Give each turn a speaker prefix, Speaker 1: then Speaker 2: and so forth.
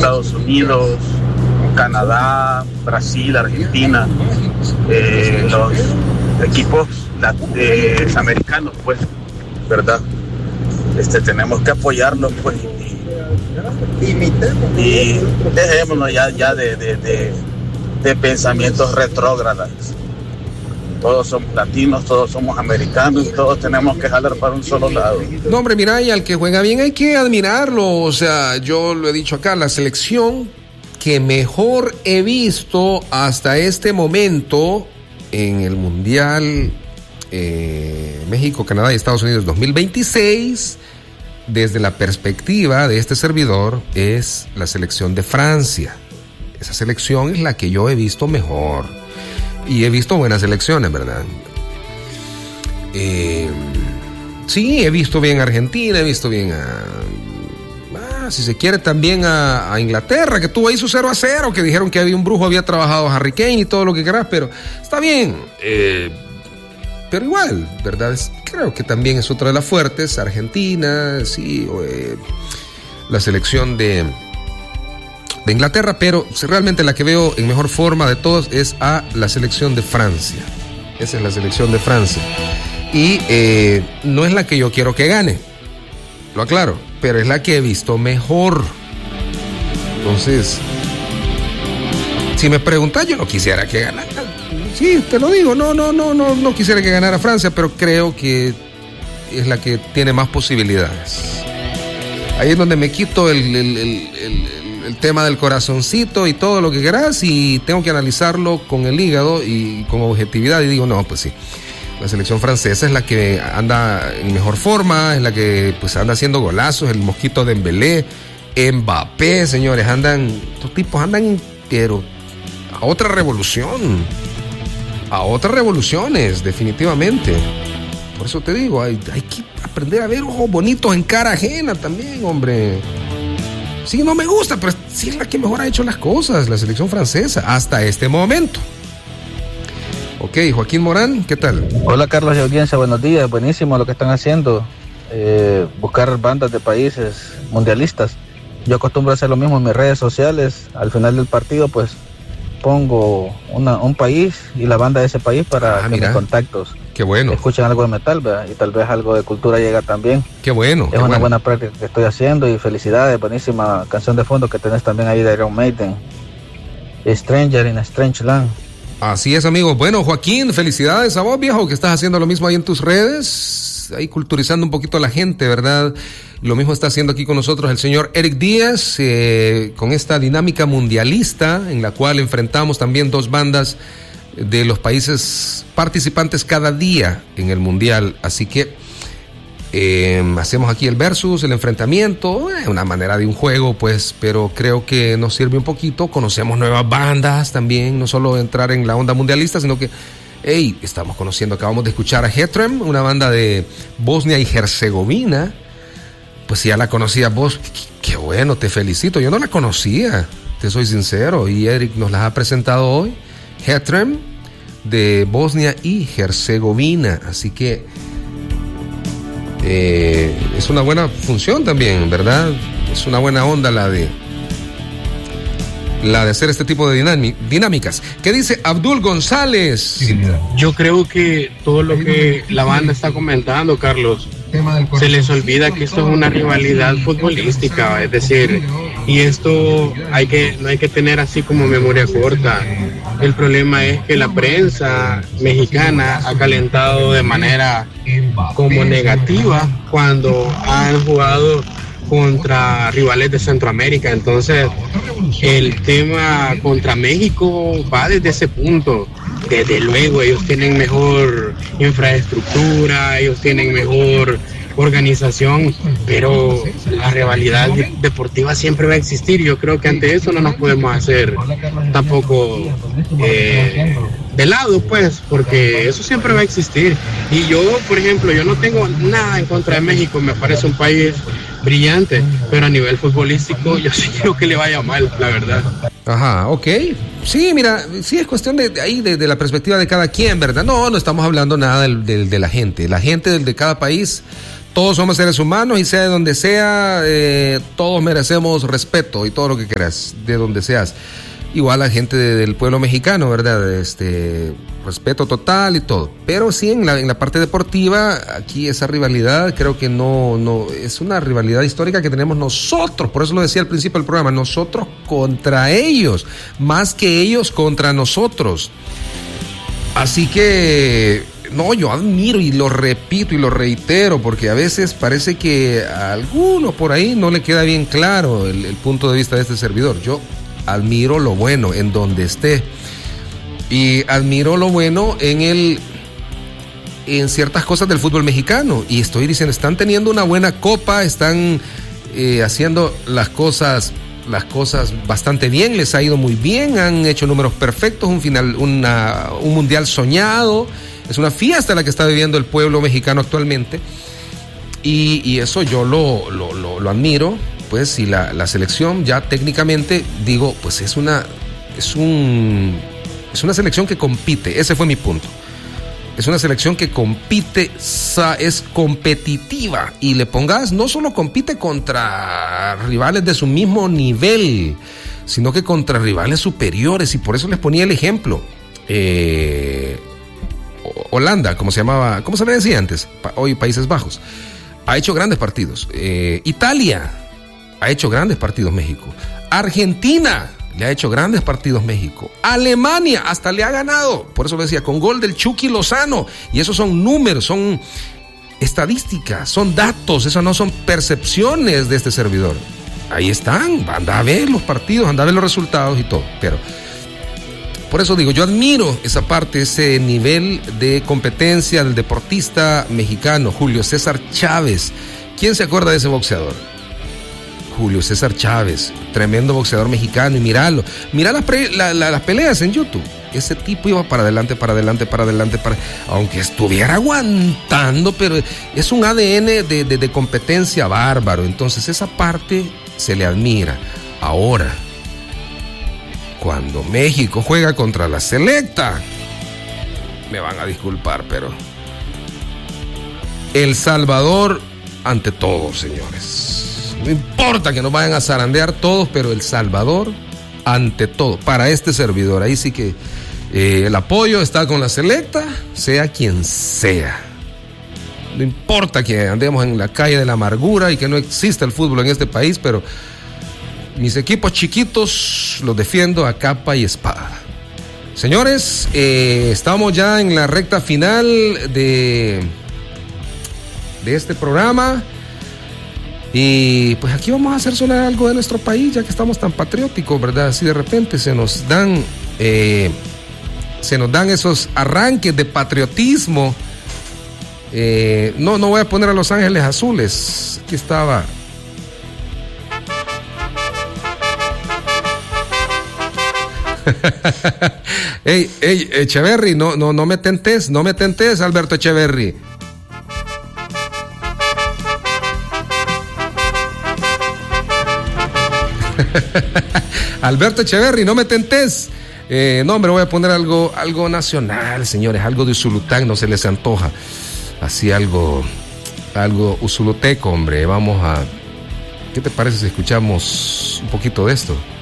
Speaker 1: Estados Unidos, Canadá, Brasil, Argentina, los equipos americanos, pues, ¿verdad? Tenemos que apoyarlos, pues, y dejémonos ya de pensamientos retrógradas. Todos somos latinos, todos somos americanos, todos tenemos que jalar para un solo lado.
Speaker 2: No, hombre, mira, y al que juega bien hay que admirarlo. O sea, yo lo he dicho acá, la selección que mejor he visto hasta este momento en el Mundial México, Canadá y Estados Unidos 2026, desde la perspectiva de este servidor, es la selección de Francia. Esa selección es la que yo he visto mejor. Y he visto buenas selecciones, ¿verdad? Sí, he visto bien a Argentina, he visto bien si se quiere también a Inglaterra, que tuvo ahí su 0-0, que dijeron que había un brujo, había trabajado a Harry Kane y todo lo que querás, pero está bien. Pero igual, ¿verdad? Creo que también es otra de las fuertes, Argentina, sí, la selección de Inglaterra, pero realmente la que veo en mejor forma de todos es a la selección de Francia. Esa es la selección de Francia. Y no es la que yo quiero que gane, lo aclaro, pero es la que he visto mejor. Entonces, si me preguntas, yo no quisiera que ganara. Sí, te lo digo, no quisiera que ganara Francia, pero creo que es la que tiene más posibilidades. Ahí es donde me quito el tema del corazoncito y todo lo que querás, y tengo que analizarlo con el hígado y con objetividad, y digo, no, pues sí, la selección francesa es la que anda en mejor forma, es la que pues anda haciendo golazos, el mosquito de Dembélé, Mbappé, señores, estos tipos andan, pero a otras revoluciones, definitivamente. Por eso te digo, hay que aprender a ver ojos bonitos en cara ajena también, hombre. Sí, no me gusta, pero sí es la que mejor ha hecho las cosas, la selección francesa, hasta este momento. Ok, Joaquín Morán, ¿qué tal?
Speaker 3: Hola, Carlos y audiencia, buenos días. Buenísimo lo que están haciendo, buscar bandas de países mundialistas. Yo acostumbro a hacer lo mismo en mis redes sociales. Al final del partido, pues, pongo un país y la banda de ese país para que mis contactos
Speaker 2: qué bueno
Speaker 3: escuchen algo de metal, ¿verdad? Y tal vez algo de cultura llega también.
Speaker 2: Qué bueno.
Speaker 3: Es una buena práctica que estoy haciendo, y felicidades, buenísima canción de fondo que tenés también ahí de Iron Maiden, Stranger in a Strange Land.
Speaker 2: Así es, amigos. Bueno, Joaquín, felicidades a vos, viejo, que estás haciendo lo mismo ahí en tus redes, ahí culturizando un poquito a la gente, ¿verdad? Lo mismo está haciendo aquí con nosotros el señor Eric Díaz, con esta dinámica mundialista en la cual enfrentamos también dos bandas de los países participantes cada día en el mundial. Así que hacemos aquí el versus, el enfrentamiento, una manera de un juego, pues, pero creo que nos sirve un poquito. Conocemos nuevas bandas también, no solo entrar en la onda mundialista, sino que estamos conociendo, acabamos de escuchar a Hetrem, una banda de Bosnia y Herzegovina. Pues si ya la conocías vos, qué bueno, te felicito. Yo no la conocía, te soy sincero, y Eric nos las ha presentado hoy. Hetrem, de Bosnia y Herzegovina. Así que es una buena función también, ¿verdad? Es una buena onda la de hacer este tipo de dinámicas. ¿Qué dice Abdul González?
Speaker 4: Yo creo que todo lo que la banda está comentando, Carlos, se les olvida que esto es una rivalidad futbolística, es decir, y esto no hay que tener así como memoria corta. El problema es que la prensa mexicana ha calentado de manera como negativa cuando han jugado contra rivales de Centroamérica. Entonces el tema contra México va desde ese punto. Desde luego ellos tienen mejor infraestructura, ellos tienen mejor organización, pero la rivalidad deportiva siempre va a existir. Yo creo que ante eso no nos podemos hacer tampoco de lado, pues, porque eso siempre va a existir. Y yo, por ejemplo, yo no tengo nada en contra de México, me parece un país brillante, pero a nivel futbolístico yo sí quiero que le vaya mal, la verdad.
Speaker 2: Ajá, ok. Sí, mira, sí es cuestión de la perspectiva de cada quien, ¿verdad? No estamos hablando nada de la gente. La gente de cada país Todos somos seres humanos y sea de donde sea, todos merecemos respeto y todo lo que quieras, de donde seas. Igual la gente del pueblo mexicano, ¿verdad? Respeto total y todo. Pero sí, en la parte deportiva, aquí esa rivalidad creo que no es una rivalidad histórica que tenemos nosotros. Por eso lo decía al principio del programa, nosotros contra ellos, más que ellos contra nosotros. Así que, no, yo admiro y lo repito y lo reitero, porque a veces parece que a algunos por ahí no le queda bien claro el punto de vista de este servidor. Yo admiro lo bueno en donde esté y admiro lo bueno en ciertas cosas del fútbol mexicano, y estoy diciendo, están teniendo una buena copa, están haciendo las cosas bastante bien, les ha ido muy bien, han hecho números perfectos, un mundial soñado, es una fiesta la que está viviendo el pueblo mexicano actualmente, y eso yo lo admiro. Pues, y la selección ya técnicamente, digo, pues es una selección que compite, ese fue mi punto. Es una selección que compite, es competitiva, y le pongas, no solo compite contra rivales de su mismo nivel, sino que contra rivales superiores, y por eso les ponía el ejemplo. Holanda, ¿cómo se le decía antes? Hoy Países Bajos. Ha hecho grandes partidos. Italia ha hecho grandes partidos México. Argentina le ha hecho grandes partidos México. Alemania hasta le ha ganado. Por eso lo decía, con gol del Chucky Lozano. Y esos son números, son estadísticas, son datos. Esas no son percepciones de este servidor. Ahí están. Anda a ver los partidos, anda a ver los resultados y todo. Pero por eso digo, yo admiro esa parte, ese nivel de competencia del deportista mexicano, Julio César Chávez. ¿Quién se acuerda de ese boxeador? Julio César Chávez, tremendo boxeador mexicano, y mira las peleas en YouTube. Ese tipo iba para adelante, aunque estuviera aguantando, pero es un ADN de competencia bárbaro. Entonces esa parte se le admira. Ahora, cuando México juega contra la selecta, me van a disculpar, pero El Salvador ante todo, señores. No importa que nos vayan a zarandear todos, pero El Salvador ante todo, para este servidor. Ahí sí que el apoyo está con la selecta, sea quien sea. No importa que andemos en la calle de la amargura y que no exista el fútbol en este país, pero mis equipos chiquitos los defiendo a capa y espada. Señores, estamos ya en la recta final de este programa. Y pues aquí vamos a hacer sonar algo de nuestro país, ya que estamos tan patrióticos, ¿verdad? Así de repente se nos dan esos arranques de patriotismo. No voy a poner a Los Ángeles Azules. Aquí estaba. Ey, Echeverry, no me tentes, Alberto Echeverry. Alberto Echeverry, no me tentes. No, hombre, voy a poner algo nacional, señores, algo de Usulután, no se les antoja. Así algo usuluteco, hombre. ¿Qué te parece si escuchamos un poquito de esto?